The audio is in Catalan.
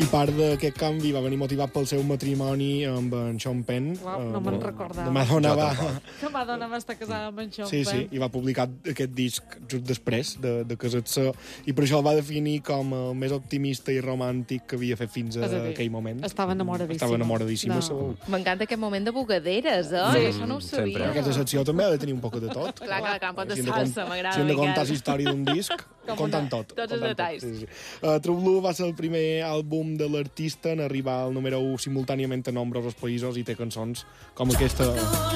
I part d'aquest canvi va venir motivat pel seu matrimoni amb en Sean Penn. Uau, no me'n recordava. Madonna va... Que Madonna va estar casada amb en Sean Sí, Penn. i va publicar aquest disc just després de casar-se, i per això el va definir com el més optimista i romàntic que havia fet fins a aquell moment. Estava enamoradíssima. Estava enamoradíssima. M'encanta aquest moment de bugaderes, Sí, això no ho sabia. Aquesta secció també ha de tenir un poc de tot. Clar, pot Si hem salsa, m'agrada. Si hem de contar la història d'un disc, comptant tot. Tots els detalls. Sí. True Blue va ser el primer àlbum de l'artista en arribar al número 1 simultàniament a nombrosos països i té cançons com aquesta...